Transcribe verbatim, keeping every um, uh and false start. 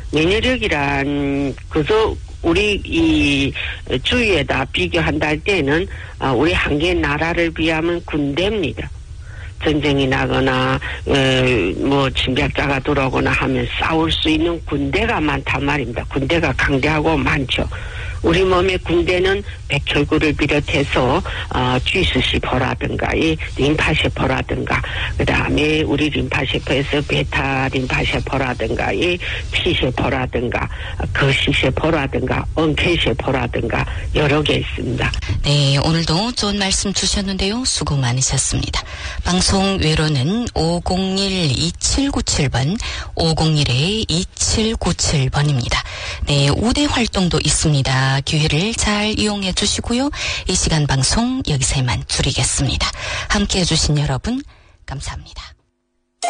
면역력이란 그저 우리 이 주위에다 비교한다 할 때는 우리 한 개 나라를 비하면 군대입니다. 전쟁이 나거나 뭐 침략자가 들어오거나 하면 싸울 수 있는 군대가 많단 말입니다. 군대가 강대하고 많죠. 우리 몸의 군대는 백혈구를 비롯해서 어, 쥐수시포라든가 이 림파세포라든가 그다음에 우리 림파세포에서 베타 림파세포라든가 이 T세포라든가 거시세포라든가 엉케세포라든가 여러 개 있습니다. 네, 오늘도 좋은 말씀 주셨는데요. 수고 많으셨습니다. 방송 외로는 오공일 이칠구칠 번 오공일 이칠구칠 번입니다. 네, 우대 활동도 있습니다. 기회를 잘 이용해 주시고요. 이 시간 방송 여기서 이만 줄이겠습니다. 함께해 주신 여러분 감사합니다.